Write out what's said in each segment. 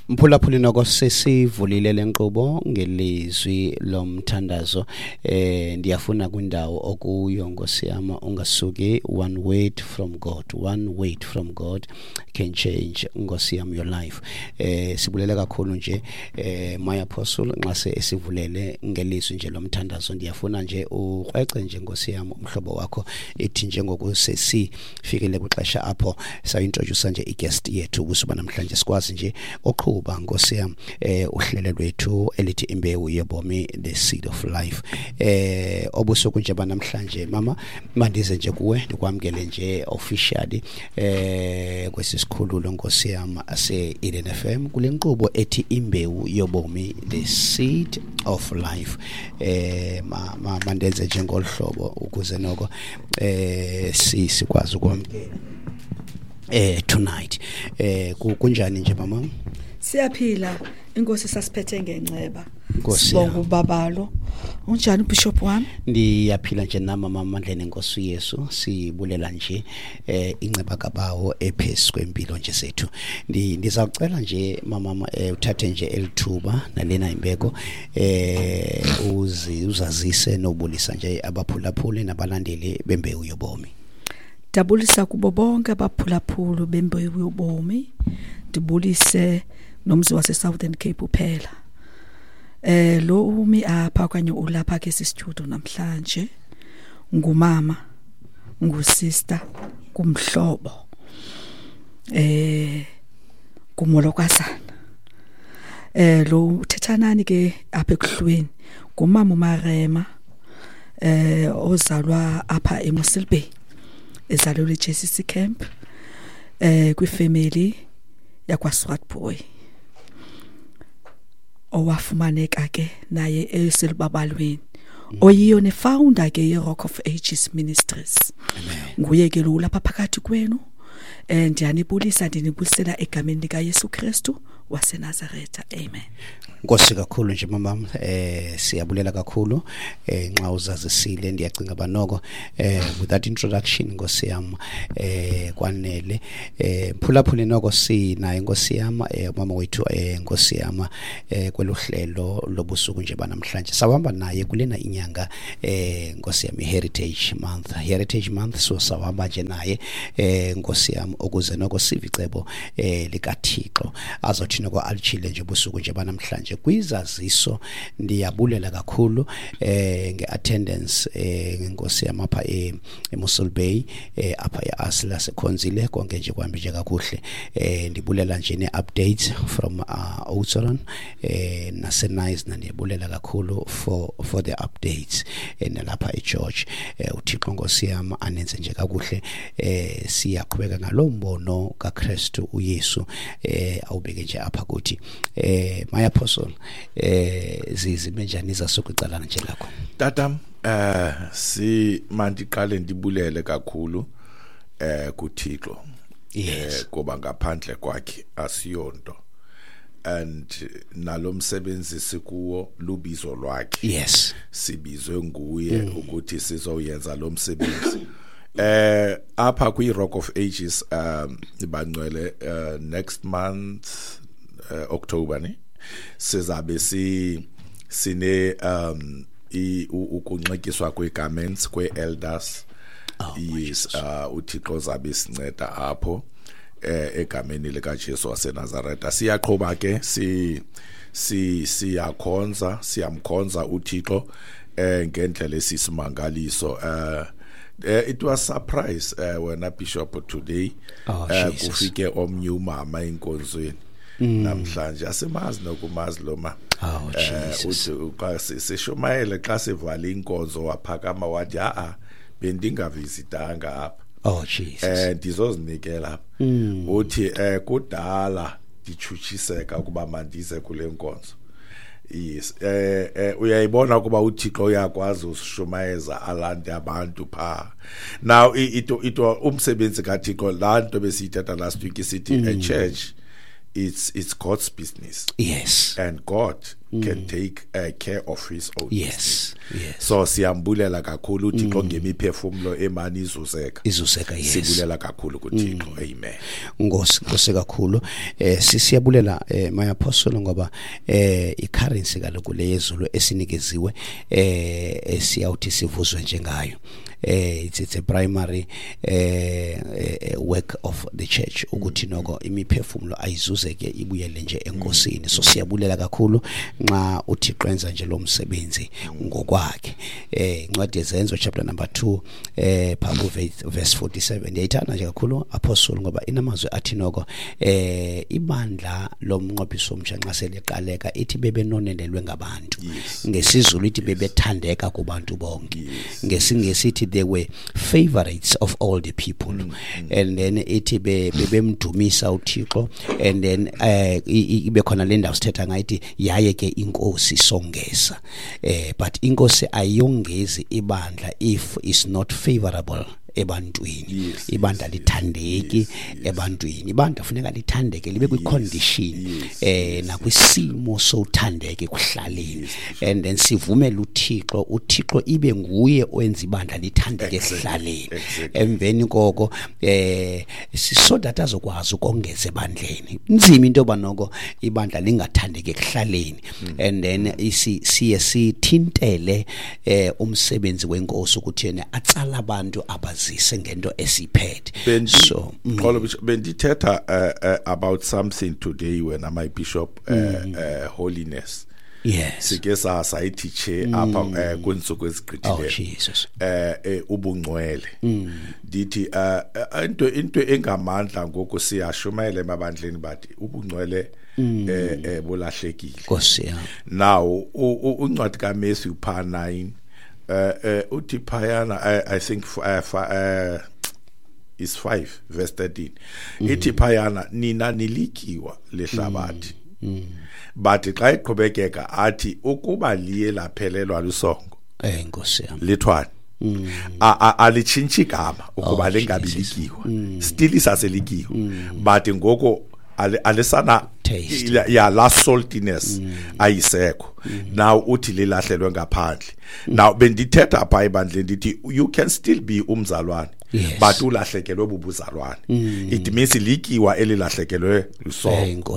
Mphulaphuli noko sesivulile lenkqubo ngelizwi lomthandazo ndiyafuna kwindawo okuyo ngosiyama ungasuki one word from God can change ngosiyama your life. Sibulela kakhulu nje my apostle nxa esivulele ngelizwi nje lomthandazo ndiyafuna nje ukrwece nje ngosiyama umhlobo wakho ethi njengokusesifikele kwixesha apho sayintroduce nje i-guest yethu kusuba namhlanje sikwazi nje oqhuba ngosiyama uhlelo lwethu elithi imbewu yobomi the seed of life. Obusuku nje banamhlanje mama mandize nje kuwe ndikwamkele nje officially kwesisikhululo ngosiyama ase-Eden FM kule nkqubo ethi imbewu yobomi the seed of life. Mandenze nje ngolhlobo ukuze noko sikwazi ukwamkela tonight. Kunjani nje mama? Siyaphila, inkosi sasiphethe ngenceba. Sibonga ubabalo. Unjani Bishop wami? Ndiyaphila nje nama mama Ndlene Nkosi Yesu sibulela nje inceba kabawo ephezulu kwempilo nje sethu. Ndizawucela nje mama uthathe nje elithuba nalena imbeko uzazise nobulisa nje abaphulaphuli nabalandeli bembewu yobomi. Dabulisa kubo bonke abaphulaphulu bembewu yobomi. Dibulise nomzi wase Southern Cape uphela. Lo umi apha kanye ulapha ke studio namhlanje ngumama ngusister kumhlobo kumolokazana lo uthethanani ke apha ekuhlweni ngumama uMarema ozalwa apha eMossel Bay ezalwe eJCC camp kwifamily yakwaSwartboy owafumaneka ke naye eselbabalweni oyiyo ne-founder ke ye-Rock of Ages Ministries. Nguye ke lo lapha phakathi kwenu ndiyanibulisa ndinibulisela egameni likaYesu Kristu waseNazaretha. Amen. Nkosi kakhulu nje mama siyabulela kakhulu nxa uzazisile ndiyacinga banoko with that introduction Nkosi yami kwanele phulaphuli noko sinaye Nkosi yami mama wethu Nkosi yami kweluhlelo lobusuku nje banamhlanje sawamba naye kulena inyanga Nkosi yami Heritage Month so sawamba nje naye Nkosi yami ukuze noko sivicebo likaThixo azothi noko alichile nje busuku nje banamhlanje kwizaziso ndiyabulela kakhulu ngeattendance ngenkosi yamapha eMossel Bay apha eAsla sekhonzile konke nje kwambi nje kakuhle ndibulela nje neupdates from Oudtshoorn naseNice ndiyabulela kakhulu for the updates nalapha eGeorge uThixo Nkosi yami anenze nje kakuhle siyaqhubeka ngalombono kaKristu uYesu awubeke nje apha kuthi my apostle zimenjani zasokucalana nje lakho tatam si mandiqale ndibulele kakhulu kuThixo kuba ngaphandle kwakhe asiyonto and nalomsebenzi sikuwo lubizo lwakhe. Yes, sibizwe nguye ukuthi sizoyenza lo msebenzi apha kwi-Rock of Ages ibangcwele next month October ni sizabe sine ukunxekiswa kwegarments kwe-elders. Yes, uThixo zabe sinceda apho egameni likaJesu waseNazaretha. Siyaqhubeka ke siyamkhonza uThixo ngendlela esisimangaliso. It was surprise when a bishop today kufike omnye umama inkonzweni namhlanje asemazi nokumazi lo ma uthi sishumayele xa sivala inkonzo waphakama wathi bendingavisitanga apha ndizozinikela uthi kudala ndichuchiseka ukuba mandize kule nkonzo. Yes, uyayibona kuba uThixo uyakwazi usishumayeza alande abantu pha. Now ito umsebenzi kaThixo lanto besiyithatha last week sithi a church it's God's business. Yes, and God can take care of his own. Yes. So siyambulela kakhulu uThixo ngemiphefumulo emani izuseka yes. Sibulela kakhulu kuThixo. Amen. Ngose kakhulu sisiyabulela my apostle ngoba icurrency kaloku leyezulu esinikeziwe siyawuthi sivuzwe njengayo. It's a primary work of the church ukuthi noko imiphefumulo ayizuzeke ibuyele nje enkosini. So siyabulela kakhulu nxa uThixo enza nje lo msebenzi ngokwakhe. Incwadi yezenzo chapter number 2 phambi verse 47 ndiyayithanda nje kakhulu apostle ngoba inamazwi athi noko ibandla lomnqophiso omtsha nxa seleqaleka ithi bebenonenelwe ngabantu. Ngesizulu ithi bebethandeka kubantu bonke. Ngesingesi ithi they were favorites of all the people. And then ithi bebemdumisa uThixo, and then ibe khona le ndawo sithetha ngayithi yaye ke inkosi songeza. But inkosi ayongezi ibandla if is not favorable ebantwini. Ibandla lithandeki ebantwini. Ibandla funeka lithandeke libe kwi-condition na kwisimo sothandeke kuhlaleni. And then sivumela uThixo ibe nguye owenza ibandla lithandeke kuhlaleni. Emveni koko so that azokwazi ukongeza ebandleni. Nzima into banoko ibandla lingathandeke kuhlaleni. And then siye sithintele umsebenzi wenkosi ukuthi yena atsala abantu abazi ngento esiphethe. So bendithetha about something today when my bishop holiness sike sayithiche apha kwensuku ezigqithileyo ubungcwele ndithi into engamandla ngoku siyashumayela emabandleni bathi ubungcwele bolahlekile. Now uncwadi kaMatthew pha 9 uthi phayana I think is 5 verse 13 ithi phayana nina nilikiwa lehlabathi but xa iqhubekeka athi ukuba liye laphelelwa lusongo Nkosi yami lithwana alitshintshi igama ukuba lengabilikiwa still isaselikiwa but ngoko alisana ya la saltiness ayisekho. Now uthi lilahlelwe ngaphandle. Now bendithetha apha ebandleni ndithi you can still be umzalwane but ulahlekelwe bubuzalwane. It means likiwa elilahlekelwe lusongo.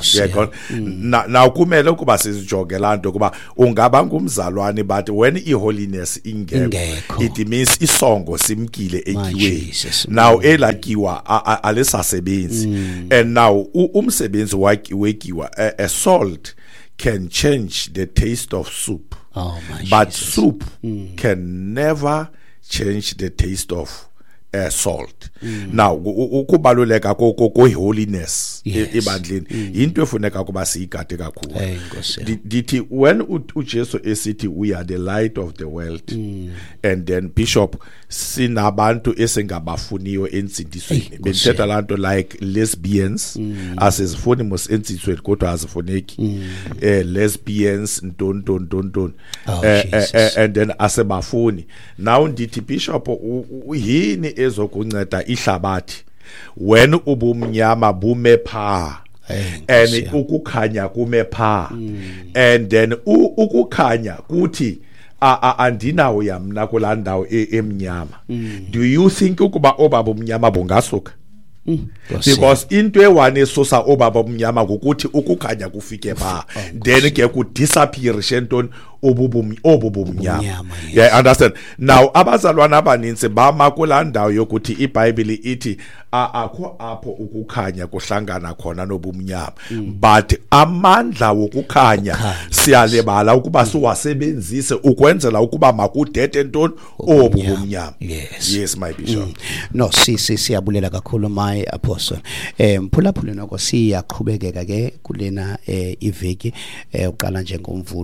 Now kumele ukuba sizijonge lanto kuba ungaba ngumzalwane but when iholiness ingekho it means isongo simkile ekiwe. Now elakiwa alisasebenzi. And now umsebenzi wekiwa a salt can change the taste of soup. But soup can never change the taste of salt. Now ukubaluleka holiness ebandleni into efuneka kuba siyigade kakhulu. Dithi when uJesu esithi we are the light of the world and then bishop sinabantu esengabafuniyo ensindisweni. Benthetha lanto like lesbians asizifuni mos ensindisweni kodwa azifuneki. Lesbians nton and then asebafuni. Now ndithi bishop yini ezokunceda ihlabathi when ubumnyama bume pha and ukukhanya kume pha and then ukukhanya kuthi andinawo yamna kulandawo emnyama. Do you think ukuba obaba umnyama bongasuka? Because into ewane esusa obaba omnyama ukuthi ukukhanya kufike pha then ke ku disappear shenton obubumnyama. Yeah, understand. Now abazalwana abaninzi bama kulandawo yokuthi iBhayibheli ithi akho apho ukukhanya kuhlangana khona nobumnyama but amandla wokukhanya siyalebala ukuba siwasebenzise ukwenzela ukuba makudede ntoni obumnyama. Yes my bishop. No siyabulela kakhulu my apostle. Mphulaphula noko siyaqhubekeka ke kulena iveki uqala nje ngomvulo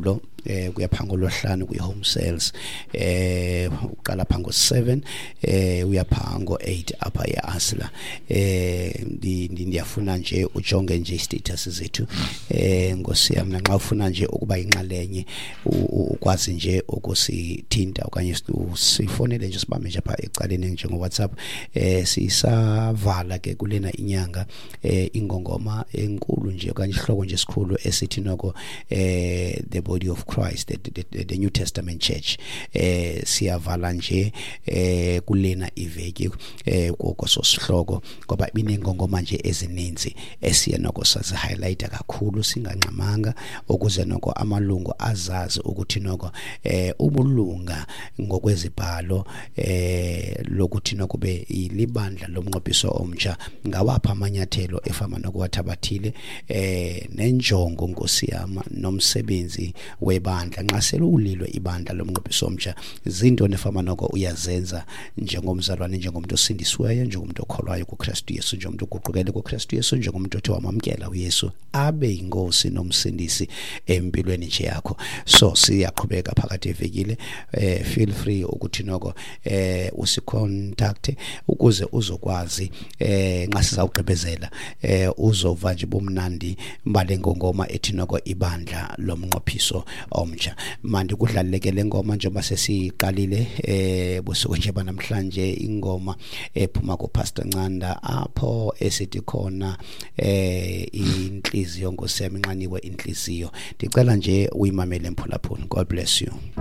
kuya phango lohlanu kuyi home sales uqala phango 7 uya phango 8 apha eAsla ndiyafuna nje ujonge nje status zethu Nkosi yami nxa ufuna nje ukuba inxalenye ukwazi nje ukusithinta okanye sifonele nje sibame nje apha ecaleni nje ngo WhatsApp sisavala ke kulena inyanga ingongoma enkulu nje okanye isihloko nje esikhulu esithi noko the body of Christ the New Testament church siyavala nje kulena iveki kokososihloko ngoba binengongoma nje ezininzi esiya noko sazi highlighta kakhulu singanxamanga ukuze noko amalungu azazi ukuthi noko ubulunga ngokwezibhalo lokuthi noko be ilibandla lomnqophiso omtsha ngawapha amanyathelo efama nokwathabathile nenjongo Nkosi yami nomsebenzi webandla nxa selulilwe ibandla lomnqophiso omtsha izinto nefama noko uyazenza njengomzalwane njengomuntu osindisiweyo njengomuntu okholwayo kuKristu Yesu njengomuntu oguqukele kuKristu Yesu njengomuntu othi wamamkela uYesu abe inkosi nomsindisi empilweni nje yakho so siyaqhubeka phakathi evekile feel free ukuthi noko usicontact ukuze uzokwazi nxa sizawugqibezela uzova nje bomnandi mbale ngongoma ethi noko ibandla lomnqophiso omtsha manje kudlaleke le ngoma njengoba sesiqalile busuku nje banamhlanje ingoma ephuma ku Pastor Ncanda apho esithi khona inhliziyo Nkosi yami inqaniwe inhliziyo ndicela nje uyimamele mphulaphula God bless you.